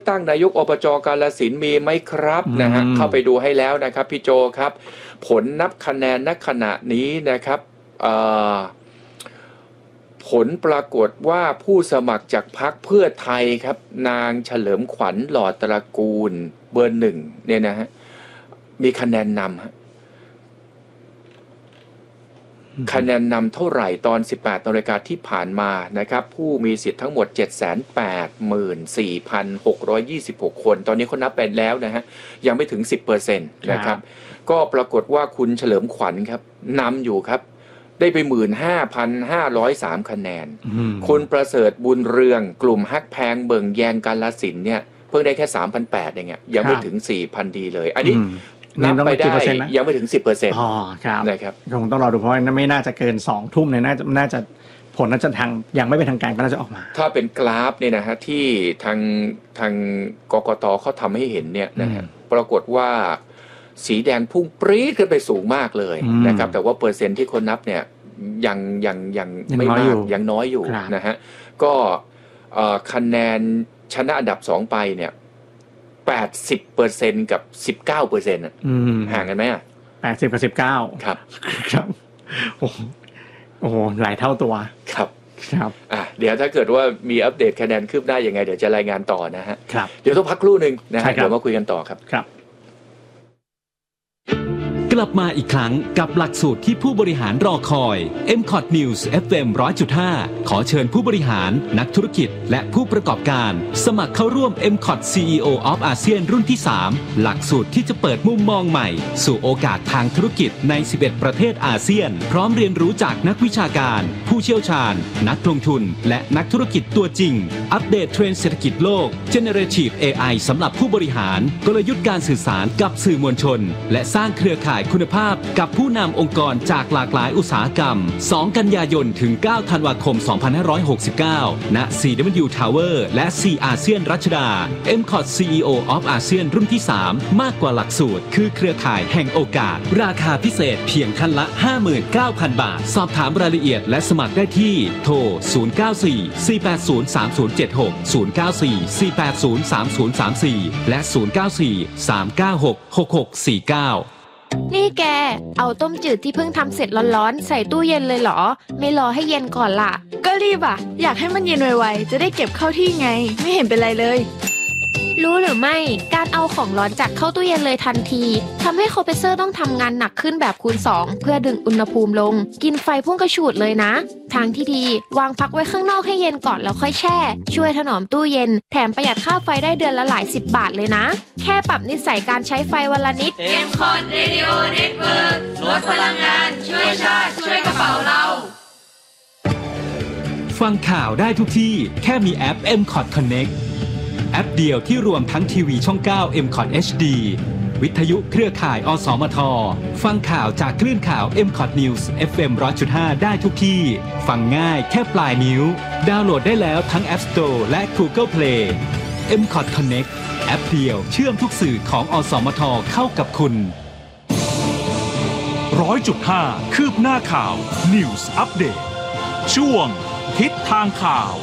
ตั้งนายกอบจกาฬสินธุ์มีไหมครับนะฮะเข้าไปดูให้แล้วนะครับพี่โจครับผลนับคะแนนณขณะนี้นะครับผลปรากฏว่าผู้สมัครจากพรรคเพื่อไทยครับนางเฉลิมขวัญหล่อตระกูลเบอร์หนึ่งเนี่ยนะฮะมีคะแนนนำฮะคะแนนนำเท่าไหร่ตอน 18 น.ที่ผ่านมานะครับผู้มีสิทธิ์ทั้งหมด 784,626 คนตอนนี้เขานับไปแล้วนะฮะยังไม่ถึง 10% นะครับก็ปรากฏว่าคุณเฉลิมขวัญครับนำอยู่ครับได้ไป 15,503 คะแนนคุณประเสริฐบุญเรืองกลุ่มฮักแพงเบิ่งแยงกาฬสินธุ์เนี่ยเพิ่งได้แค่ 3,800 เองยังไม่ถึง 4,000 ดีเลยอันนี้นับไปได้ยังไม่ถึง 10% อ๋อครับนะครับคงต้องรอดูเพราะไม่น่าจะเกิน 2 ทุ่มเนี่ยน่าจะผลน่าจะยังไม่เป็นทางการก็น่าจะออกมาถ้าเป็นกราฟเนี่ยนะฮะที่ทางกกตเขาทำให้เห็นเนี่ยนะฮะปรากฏว่าสีแดงพุ่งปรี๊ดขึ้นไปสูงมากเลยนะครับแต่ว่าเปอร์เซ็นต์ที่คนนับเนี่ยยังไม่มากยังน้อยอยู่นะฮะก็คะแนนชนะอันดับ2ไปเนี่ย80% กับ 19% ห่างกันไหม 80 กับ 19 ครับครับโอ้โหหลายเท่าตัวครับเดี๋ยวถ้าเกิดว่ามีอัปเดตคะแนนคืบหน้ายังไงเดี๋ยวจะรายงานต่อนะฮะเดี๋ยวต้องพักครู่นึงนะฮะเดี๋ยวมาคุยกันต่อครับกลับมาอีกครั้งกับหลักสูตรที่ผู้บริหารรอคอย MCOT News FM 100.5 ขอเชิญผู้บริหารนักธุรกิจและผู้ประกอบการสมัครเข้าร่วม MCOT CEO of ASEAN รุ่นที่ 3 หลักสูตรที่จะเปิดมุมมองใหม่สู่โอกาสทางธุรกิจใน 11 ประเทศอาเซียนพร้อมเรียนรู้จากนักวิชาการผู้เชี่ยวชาญนักลงทุนและนักธุรกิจตัวจริงอัปเดตเทรนด์เศรษฐกิจโลก Generative AI สำหรับผู้บริหารกลยุทธ์การสื่อสารกับสื่อมวลชนและสร้างเครือข่ายคุณภาพกับผู้นำองค์กรจากหลากหลายอุตสาหกรรม2 กันยายนถึง 9 ธันวาคม 2569 ณ CW Tower และ C อาเซียนรัชดา MCOT CEO of ASEAN รุ่นที่ 3 มากกว่าหลักสูตรคือเครือข่ายแห่งโอกาสราคาพิเศษเพียงขั้นละ 59,000 บาทสอบถามรายละเอียดและสมัครได้ที่โทร 094-480-3076 094-480-3034 และ 094-396-6649 นี่แกเอาต้มจืดที่เพิ่งทำเสร็จร้อนๆใส่ตู้เย็นเลยเหรอไม่รอให้เย็นก่อนล่ะก็รีบอยากให้มันเย็นไวๆจะได้เก็บเข้าที่ไงไม่เห็นเป็นไรเลยรู้หรือไม่การเอาของร้อนจากเข้าตู้เย็นเลยทันทีทำให้คอมเพรสเซอร์ต้องทำงานหนักขึ้นแบบคูณ2เพื่อดึงอุณหภูมิลงกินไฟพุ่งกระฉูดเลยนะทางที่ดีวางพักไว้ข้างนอกให้เย็นก่อนแล้วค่อยแช่ช่วยถนอมตู้เย็นแถมประหยัดค่าไฟได้เดือนละหลาย10 บาทเลยนะแค่ปรับนิสัยการใช้ไฟวันละนิด MCOT Radio Network ลดพลังงานช่วยชาติช่วยกระเป๋าเราฟังข่าวได้ทุกที่แค่มีแอป MCOT Connectแอปเดียวที่รวมทั้งทีวีช่อง 9 MCOT HD วิทยุเครือข่ายอสมทฟังข่าวจากคลื่นข่าว MCOT News FM 100.5 ได้ทุกที่ฟังง่ายแค่ปลายนิ้วดาวน์โหลดได้แล้วทั้ง App Store และ Google Play MCOT Connect แอปเดียวเชื่อมทุกสื่อของอสมทเข้ากับคุณ 100.5 คืบหน้าข่าว News Update ช่วงทิศทางข่าว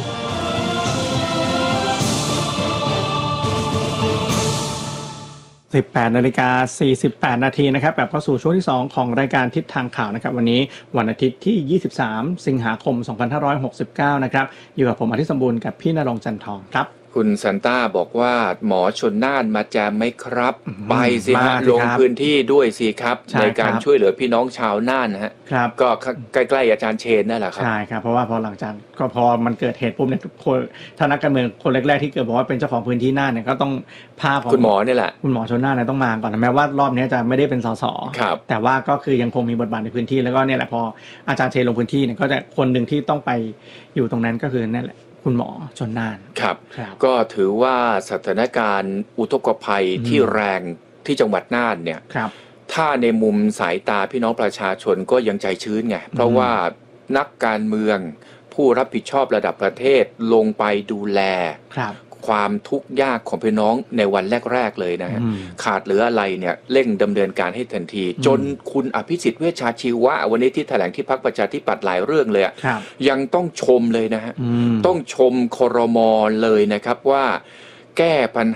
18:48 นาทีนะครับแบบเข้าสู่ช่วงที่2ของรายการทิศทางข่าวนะครับวันนี้วันอาทิตย์ที่23สิงหาคม2569นะครับอยู่กับผมอาทิตย์สมบูรณ์กับพี่ณรงค์จันทองครับคุณซันต้าบอกว่าหมอชลน่านมาแจมไหมครับไปสิฮะลงพื้นที่ด้วยสิครับในการช่วยเหลือพี่น้องชาวน่านนะฮะก็ใกล้ๆอาจารย์เชนนั่นแหละครับใช่ครับเพราะว่าพอหลังจากก็พอมันเกิดเหตุปุ๊บเนี่ยทุกคนท่านนักการเมืองคนแรกๆที่เกิดบอกว่าเป็นเจ้าของพื้นที่น่านเนี่ยก็ต้องพาคุณหมอนี่แหละคุณหมอชลน่านต้องมาก่อนแม้ว่ารอบนี้จะไม่ได้เป็นสสแต่ว่าก็คือยังคงมีบทบาทในพื้นที่แล้วก็เนี่ยแหละพออาจารย์เชนลงพื้นที่เนี่ยก็จะคนนึงที่ต้องไปอยู่ตรงนั้นก็คือนั่นแหละคุณหมอชลน่านครับก็ถือว่าสถานการณ์อุทกภัยที่แรงที่จังหวัดน่านเนี่ยถ้าในมุมสายตาพี่น้องประชาชนก็ยังใจชื้นไงเพราะว่านักการเมืองผู้รับผิดชอบระดับประเทศลงไปดูแลความทุกข์ยากของพี่น้องในวันแรกๆเลยนะฮะขาดเหลืออะไรเนี่ยเร่งดำเนินการให้ทันทีจนคุณอภิสิทธิ์เวชชาชีวะวันนี้ที่แถลงที่พรรคประชาธิปัตย์หลายเรื่องเลยยังต้องชมเลยนะฮะต้องชมครม.เลยนะครับว่าแก้ปัญ